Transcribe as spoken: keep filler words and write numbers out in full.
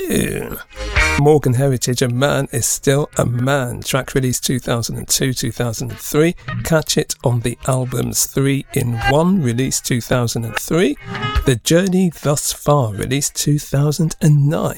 tune. Morgan Heritage, A Man Is Still a Man, track released two thousand two to two thousand three. Catch it on the albums three in one, released two thousand three. The Journey Thus Far, released two thousand nine.